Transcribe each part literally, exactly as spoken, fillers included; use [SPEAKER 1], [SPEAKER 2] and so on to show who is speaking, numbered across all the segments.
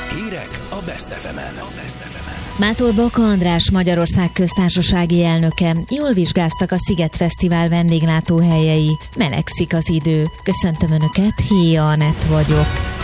[SPEAKER 1] Hírek a Best ef emen.
[SPEAKER 2] Mától Baka András Magyarország köztársasági elnöke. Jól vizsgáztak a Sziget Fesztivál vendéglátóhelyei. Melegszik az idő. Köszöntöm Önöket, Héja Anett vagyok.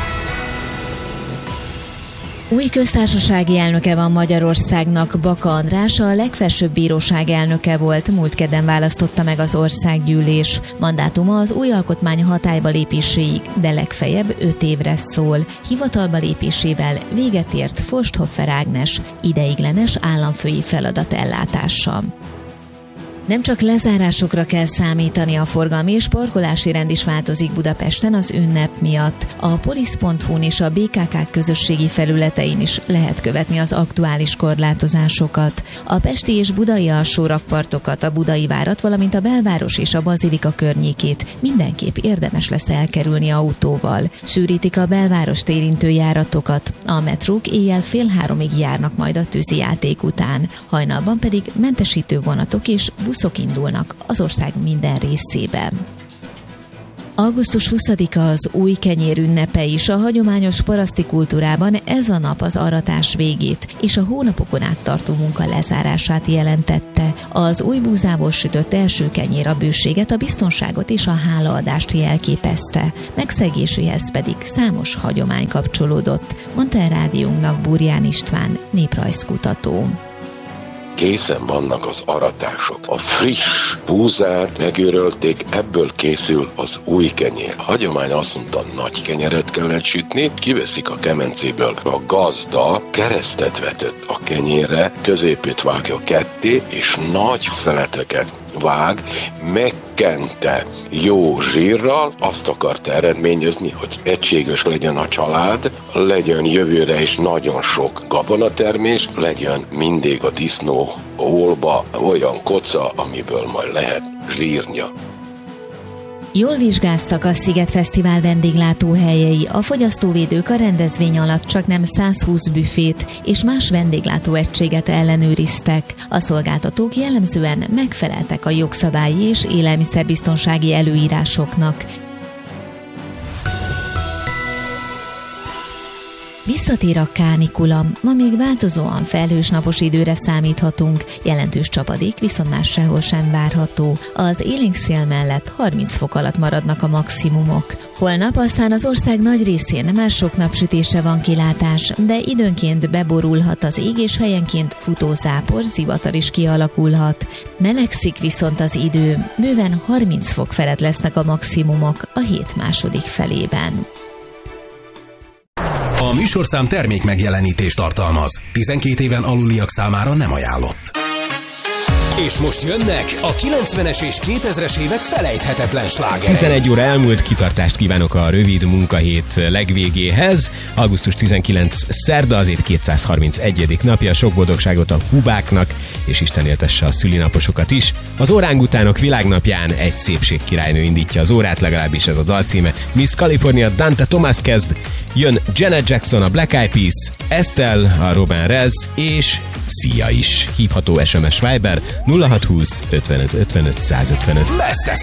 [SPEAKER 2] Új köztársasági elnöke van Magyarországnak. Baka András a legfelsőbb bíróság elnöke volt, múlt kedden választotta meg az országgyűlés. Mandátuma az új alkotmány hatályba lépéséig, de legfeljebb öt évre szól. Hivatalba lépésével véget ért Forsthoffer Ágnes ideiglenes államfői feladat ellátása. Nem csak lezárásokra kell számítani, a forgalmi és parkolási rend is változik Budapesten az ünnep miatt. A polisz pont hu-n és a bé ká ká közösségi felületein is lehet követni az aktuális korlátozásokat. A pesti és budai alsórakpartokat, a Budai várat, valamint a belváros és a bazilika környékét mindenképp érdemes lesz elkerülni autóval. Sűrítik a belvárost érintő járatokat, a metrók éjjel fél háromig járnak majd a tűzijáték után. Hajnalban pedig mentesítő vonatok és buszok indulnak az ország minden részében. augusztus huszadika az új kenyér ünnepe is. A hagyományos paraszti kultúrában ez a nap az aratás végét és a hónapokon át tartó munka lezárását jelentette. Az új búzából sütött első kenyér a bőséget, a biztonságot és a hálaadást jelképezte. Megszegéséhez pedig számos hagyomány kapcsolódott, mondta a rádiónknak Burján István, néprajzkutató.
[SPEAKER 3] Készen vannak az aratások. A friss búzát megőrölték, ebből készül az új kenyér. A hagyomány azt mondta, nagy kenyeret kellett sütni, kiveszik a kemencéből. A gazda keresztet vetett a kenyérre, középét vágja ketté, és nagy szeleteket vág, megkente jó zsírral, azt akarta eredményezni, hogy egységes legyen a család, legyen jövőre is nagyon sok gabonatermés, legyen mindig a disznó ólba olyan koca, amiből majd lehet zsírnya.
[SPEAKER 2] Jól vizsgáztak a Sziget Fesztivál vendéglátóhelyei. A fogyasztóvédők a rendezvény alatt csaknem százhúsz büfét és más vendéglátóegységet ellenőriztek. A szolgáltatók jellemzően megfeleltek a jogszabályi és élelmiszerbiztonsági előírásoknak. Visszatér a kánikula. Ma még változóan felhős napos időre számíthatunk, jelentős csapadék viszont már sehol sem várható. Az élénk szél mellett harminc fok alatt maradnak a maximumok. Holnap aztán az ország nagy részén már sok napsütésre van kilátás, de időnként beborulhat az ég, és helyenként futózápor, zivatar is kialakulhat. Melegszik viszont az idő, bőven harminc fok felett lesznek a maximumok a hét második felében.
[SPEAKER 1] A műsorszám termék megjelenítést tartalmaz. tizenkét éven aluliak számára nem ajánlott. És most jönnek a kilencvenes és kétezres évek felejthetetlen slágerei.
[SPEAKER 4] tizenegy óra elmúlt, kitartást kívánok a rövid munkahét legvégéhez. augusztus tizenkilencedike szerda, azért kétszázharmincegyedik napja. Sok boldogságot a hubáknak, és Isten éltesse a szülinaposokat is. Az orángutánok világnapján egy szépségkirálynő indítja az órát, legalábbis ez a dal címe. Miss California, Dante Thomas kezd, jön Janet Jackson, a Black Eyed Peas, Estelle, a Robin Rez, és Szia is. Hívható es em es Viber nulla hat húsz ötvenöt ötvenöt százötvenöt.
[SPEAKER 1] Best ef